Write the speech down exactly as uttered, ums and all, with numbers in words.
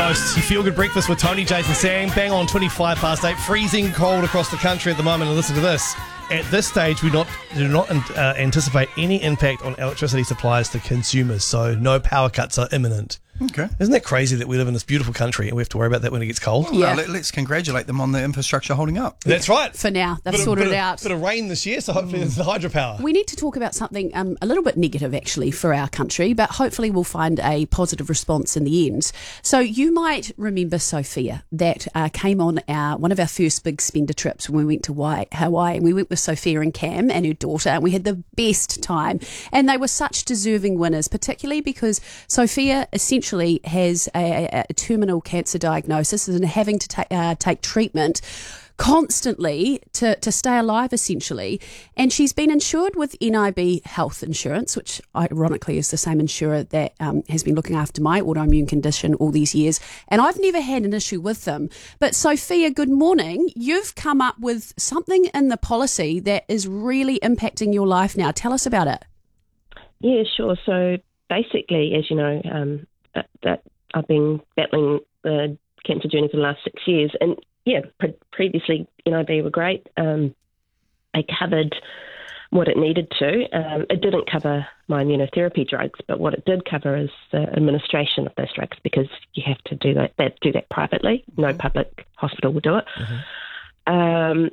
Coast. You feel good breakfast with Tony, Jason, Sam. Bang on twenty-five past eight. Freezing cold across the country at the moment. And listen to this. At this stage, we not do not uh, anticipate any impact on electricity supplies to consumers. So no power cuts are imminent. Okay. Isn't that crazy that we live in this beautiful country and we have to worry about that when it gets cold? Well, Yeah. no, let, let's congratulate them on the infrastructure holding up. That's right. For now, they've Bit of- sorted bit it of- out. Bit of rain this year, so hopefully it's the hydropower. We need to talk about something um, a little bit negative, actually, for our country, but hopefully we'll find a positive response in the end. So you might remember Sophia, that uh, came on our one of our first big spender trips when we went to Hawaii. Hawaii. And we went with Sophia and Cam and her daughter, and we had the best time. And they were such deserving winners, particularly because Sophia essentially has a, a terminal cancer diagnosis and having to ta- uh, take treatment constantly to, to stay alive, essentially. And she's been insured with N I B Health Insurance, which ironically is the same insurer that um, has been looking after my autoimmune condition all these years. And I've never had an issue with them. But Sophia, good morning. You've come up with something in the policy that is really impacting your life now. Tell us about it. Yeah, sure. So basically, as you know, um, that, that I've been battling the cancer journey for the last six years. And yeah, pre- previously N I B were great. Um, they covered what it needed to. Um, it didn't cover my immunotherapy drugs, but what it did cover is the administration of those drugs, because you have to do that, that do that privately. No public hospital will do it. Mm-hmm. Um,